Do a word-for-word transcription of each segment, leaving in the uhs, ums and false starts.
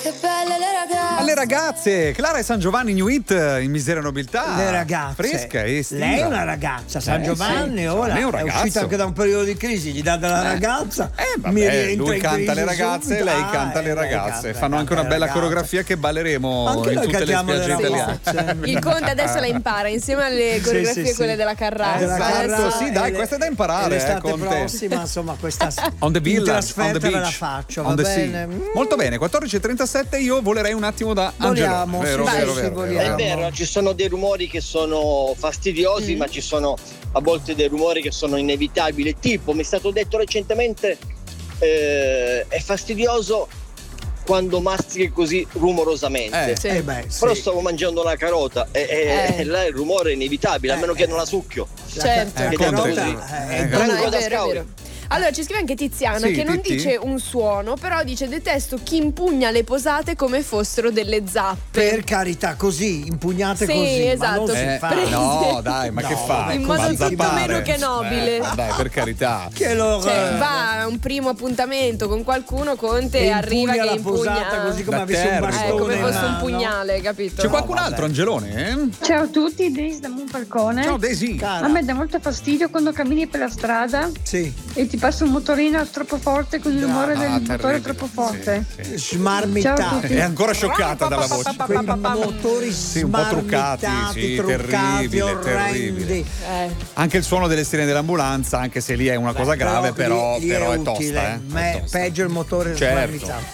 Che belle le ragazze. Le ragazze, Clara e San Giovanni New Hit in Misera Nobiltà. Le ragazze. Fresca e estiva. Lei è una ragazza, San Eh, Giovanni sì, ora è un è ragazzo. uscito anche da un periodo di crisi, gli dà della Eh. ragazza. Eh, vabbè, mi rientra lui in canta crisi le ragazze subito. e lei Ah, canta le eh, lei ragazze. canta, Fanno anche una canta le bella ragazze. coreografia che balleremo Anche in noi tutte le cantiamo le spiagge italiane. ragazze. Il Conte adesso la impara insieme alle Sì, coreografie sì, sì. quelle della Carrassa. Della Esatto, Carrassa, sì, dai, e questa è da le- imparare, e l'estate eh, Conte. prossima, insomma, questa On the in village, trasferta on the ve la beach, faccio, on va the bene? sea. Mm. Molto bene, quattordici e trentasette io volerei un attimo da Voliamo, Angelo. Vero, sì, vero, sì, vero, voliamo. vero. È vero, ci sono dei rumori che sono fastidiosi, Mm. ma ci sono a volte dei rumori che sono inevitabili. Tipo, mi è stato detto recentemente, eh, è fastidioso quando mastichi così rumorosamente. Eh, Sì. Eh beh, sì. Però stavo mangiando una carota e, e- Eh. e là il rumore è inevitabile, a meno Eh, che eh. non la succhio. Certo. Eh, Che Conte. detto così. Eh, Eh, No, no, Tranquillo è da vero, è scauri. vero. Allora ci scrive anche Tiziana Sì, che non Titti? dice un suono, però dice detesto chi impugna le posate come fossero delle zappe. Per carità, così, impugnate Sì, così, ma esatto. non Eh, si fa. Prese. no, dai, ma No, che fa? vabbè, In Va modo a tutto zappare. meno che nobile. Eh, dai, per carità. Che loro Cioè, va a un primo appuntamento con qualcuno, Conte e arriva impugna che la impugna posata così come Da avesse un terra. eh, bastone come in fosse un mano. pugnale, capito? C'è qualcun vabbè. altro, Angelone? eh? Ciao a tutti, Daisy da Monfalcone. Ciao Daisy. Cara. A me dà molto fastidio quando cammini per la strada Sì, e ti passa un motorino troppo forte con il rumore Ah, del terribile. motore troppo forte. Sì, sì. smarmittati. Ciao a tutti. È ancora scioccata dalla voce. Quei motori Sì, un po' truccati, smarmitati, sì, truccati, terribile, orrendi. terribile. Eh. Anche il suono delle sirene dell'ambulanza, anche se lì è una cosa grave, però, lì- lì però è, utile. tosta. Eh? Me- È tosta. peggio il motore Certo. smarmitato.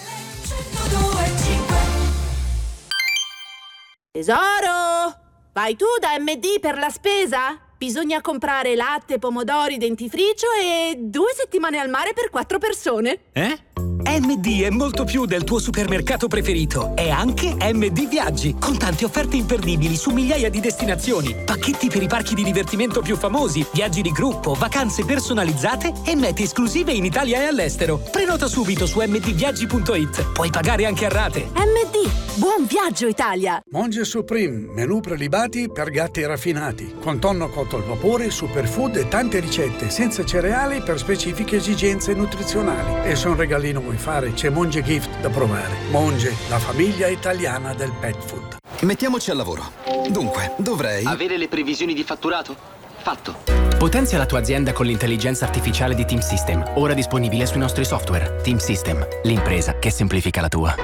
Tesoro, vai tu da M D per la spesa? Bisogna comprare latte, pomodori, dentifricio e due settimane al mare per quattro persone. Eh? M D è molto più del tuo supermercato preferito. È anche M D Viaggi, con tante offerte imperdibili su migliaia di destinazioni, pacchetti per i parchi di divertimento più famosi, viaggi di gruppo, vacanze personalizzate e mete esclusive in Italia e all'estero. Prenota subito su m d viaggi punto i t. Puoi pagare anche a rate. M D, buon viaggio Italia! Monge Supreme, menù prelibati per gatti raffinati, con tonno cotto al vapore, superfood e tante ricette senza cereali per specifiche esigenze nutrizionali. E se un regalino vuoi fare, c'è Monge Gift da provare. Monge, la famiglia italiana del pet food. Mettiamoci al lavoro. Dunque, dovrei... Avere le previsioni di fatturato? Fatto. Potenzia la tua azienda con l'intelligenza artificiale di Team System, ora disponibile sui nostri software. Team System, l'impresa che semplifica la tua.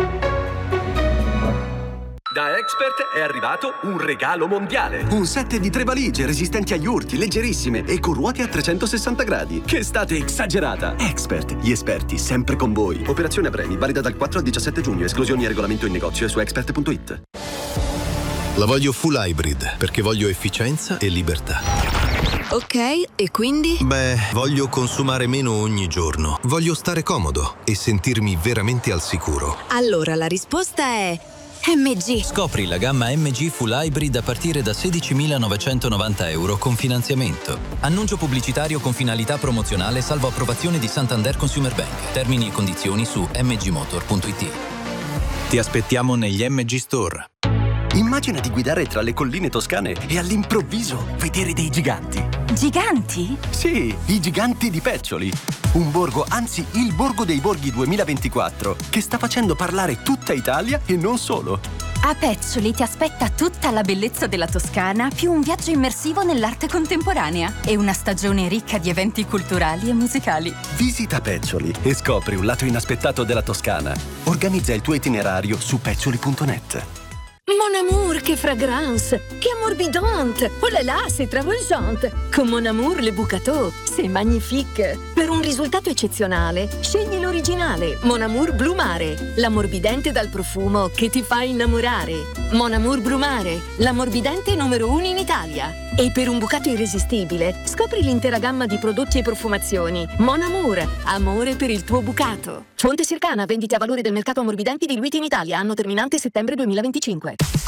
Da Expert è arrivato un regalo mondiale. Un set di tre valigie resistenti agli urti, leggerissime e con ruote a trecentosessanta gradi. Che estate esagerata! Expert, gli esperti sempre con voi. Operazione premi, valida dal quattro al diciassette giugno. Esclusioni e regolamento in negozio e su expert punto i t. La voglio full hybrid perché voglio efficienza e libertà. Ok, e quindi? Beh, voglio consumare meno ogni giorno. Voglio stare comodo e sentirmi veramente al sicuro. Allora la risposta è M G. Scopri la gamma M G Full Hybrid a partire da sedicimilanovecentovananta euro con finanziamento. Annuncio pubblicitario con finalità promozionale salvo approvazione di Santander Consumer Bank. Termini e condizioni su m g motor punto i t. Ti aspettiamo negli M G Store. Immagina di guidare tra le colline toscane e all'improvviso vedere dei giganti. Giganti? Sì, i giganti di Peccioli. Un borgo, anzi il borgo dei borghi duemilaventiquattro, che sta facendo parlare tutta Italia e non solo. A Peccioli ti aspetta tutta la bellezza della Toscana, più un viaggio immersivo nell'arte contemporanea e una stagione ricca di eventi culturali e musicali. Visita Peccioli e scopri un lato inaspettato della Toscana. Organizza il tuo itinerario su peccioli punto net. Mon amour, che fragrance, che ammorbidante. Oh là là, c'est travolgente. Con Mon amour, le Bucato, c'est magnifique. Per un risultato eccezionale, scegli l'originale. Mon amour Blu Mare, l'ammorbidente dal profumo che ti fa innamorare. Mon amour Blu Mare, l'ammorbidente numero uno in Italia. E per un bucato irresistibile, scopri l'intera gamma di prodotti e profumazioni. Mon amour, amore per il tuo bucato. Fonte Circana, vendite a valore del mercato ammorbidenti diluiti in Italia, anno terminante settembre duemilaventicinque.